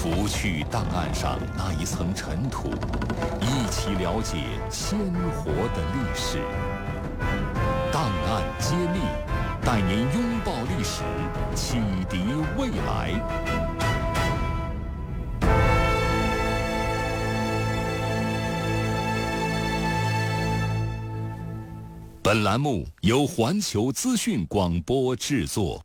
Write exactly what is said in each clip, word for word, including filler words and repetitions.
拂去档案上那一层尘土，一起了解鲜活的历史。档案揭秘，带您拥抱历史，启迪未来。本栏目由环球资讯广播制作。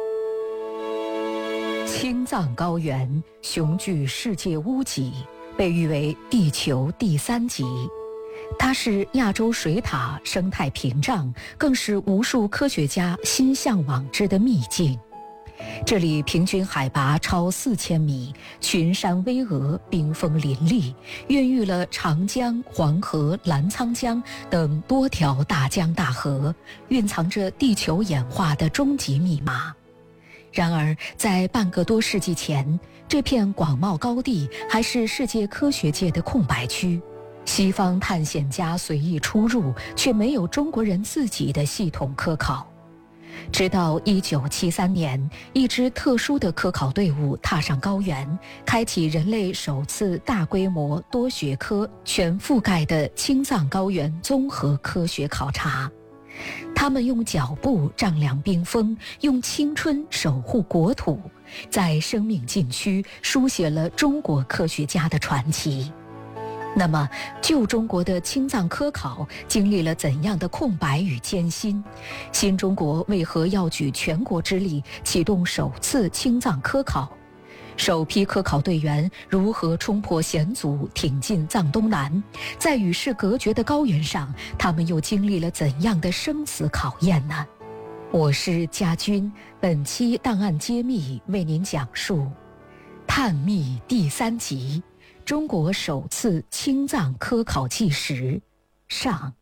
青藏高原雄踞世界屋脊，被誉为地球第三极。它是亚洲水塔生态屏障，更是无数科学家心向往之的秘境。这里平均海拔超四千米，群山巍峨，冰峰林立，孕育了长江、黄河、澜沧江等多条大江大河，蕴藏着地球演化的终极密码。然而，在半个多世纪前，这片广袤高地还是世界科学界的空白区，西方探险家随意出入，却没有中国人自己的系统科考。直到一九七三年，一支特殊的科考队伍踏上高原，开启人类首次大规模多学科全覆盖的青藏高原综合科学考察。他们用脚步丈量冰峰，用青春守护国土，在生命禁区书写了中国科学家的传奇。那么，旧中国的青藏科考经历了怎样的空白与艰辛？新中国为何要举全国之力启动首次青藏科考？首批科考队员如何冲破险阻，挺进藏东南？在与世隔绝的高原上，他们又经历了怎样的生死考验呢？我是佳君，本期档案揭秘为您讲述探秘第三集，中国首次青藏科考纪实上。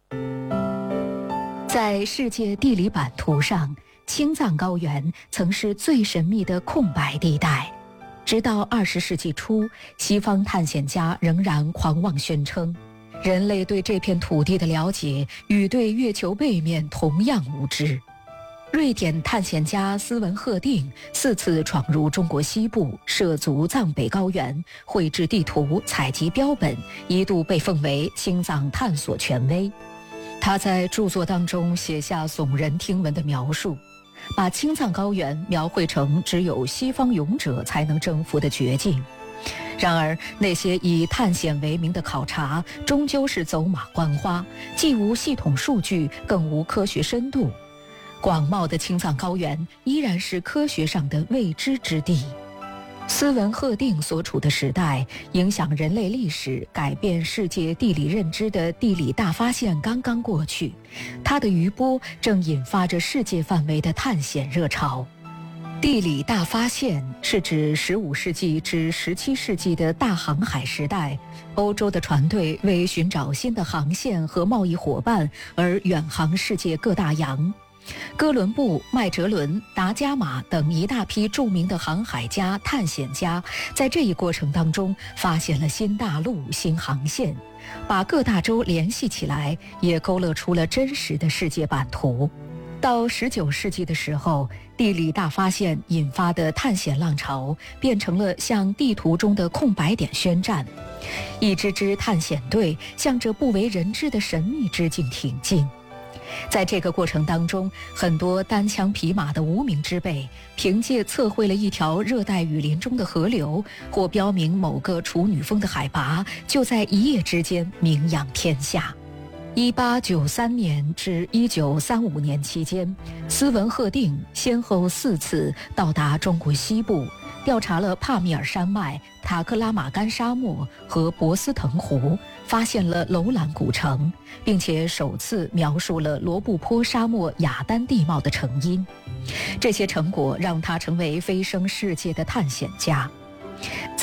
在世界地理版图上，青藏高原曾是最神秘的空白地带。直到二十世纪初，西方探险家仍然狂妄宣称，人类对这片土地的了解与对月球背面同样无知。瑞典探险家斯文赫定四次闯入中国西部，涉足藏北高原，绘制地图，采集标本，一度被奉为青藏探索权威。他在著作当中写下耸人听闻的描述，把青藏高原描绘成只有西方勇者才能征服的绝境。然而，那些以探险为名的考察终究是走马观花，既无系统数据，更无科学深度。广袤的青藏高原依然是科学上的未知之地。斯文赫定所处的时代，影响人类历史、改变世界地理认知的地理大发现刚刚过去，它的余波正引发着世界范围的探险热潮。地理大发现是指十五世纪至十七世纪的大航海时代，欧洲的船队为寻找新的航线和贸易伙伴而远航世界各大洋。哥伦布、麦哲伦、达伽马等一大批著名的航海家、探险家，在这一过程当中发现了新大陆、新航线，把各大洲联系起来，也勾勒出了真实的世界版图。到十九世纪的时候，地理大发现引发的探险浪潮变成了向地图中的空白点宣战，一支支探险队向着不为人知的神秘之境挺进。在这个过程当中，很多单枪匹马的无名之辈，凭借测绘了一条热带雨林中的河流，或标明某个处女峰的海拔，就在一夜之间名扬天下。一八九三年至一九三五年期间，斯文赫定先后四次到达中国西部，调查了帕米尔山脉、塔克拉玛干沙漠和博斯腾湖，发现了楼兰古城，并且首次描述了罗布泊沙漠雅丹地貌的成因。这些成果让他成为飞升世界的探险家。